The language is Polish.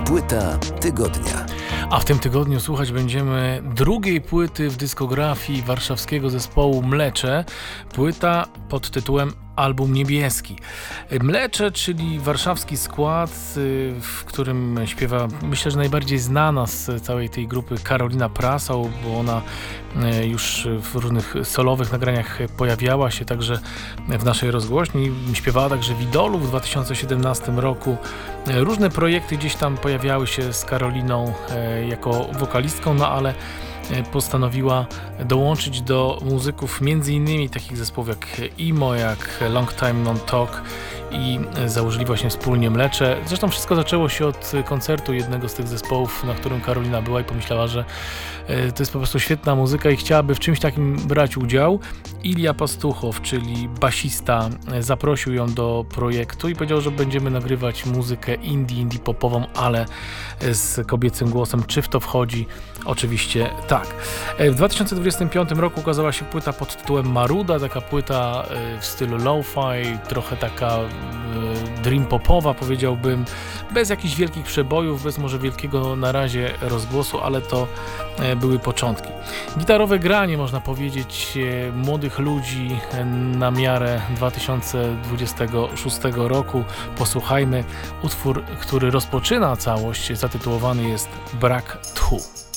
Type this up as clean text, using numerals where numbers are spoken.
Płyta tygodnia. A w tym tygodniu słuchać będziemy drugiej płyty w dyskografii warszawskiego zespołu Mlecze. Płyta pod tytułem Album Niebieski. Mlecze, czyli warszawski skład, w którym śpiewa, myślę, że najbardziej znana z całej tej grupy Karolina Prasał, bo ona już w różnych solowych nagraniach pojawiała się także w naszej rozgłośni. Śpiewała także w Idolu w 2017 roku. Różne projekty gdzieś tam pojawiały się z Karoliną jako wokalistką, no ale postanowiła dołączyć do muzyków m.in. takich zespołów jak Imo, jak Long Time Non Talk i założyli właśnie wspólnie Mlecze. Zresztą wszystko zaczęło się od koncertu jednego z tych zespołów, na którym Karolina była i pomyślała, że to jest po prostu świetna muzyka i chciałaby w czymś takim brać udział. Ilja Pastuchow, czyli basista, zaprosił ją do projektu i powiedział, że będziemy nagrywać muzykę indie popową, ale z kobiecym głosem. Czy w to wchodzi? Oczywiście tak. W 2025 roku ukazała się płyta pod tytułem Maruda, taka płyta w stylu lo-fi, trochę taka dream popowa, powiedziałbym, bez jakichś wielkich przebojów, bez może wielkiego na razie rozgłosu, ale to były początki. Gitarowe granie, można powiedzieć, młodych ludzi na miarę 2026 roku. Posłuchajmy. Utwór, który rozpoczyna całość, zatytułowany jest Brak tchu.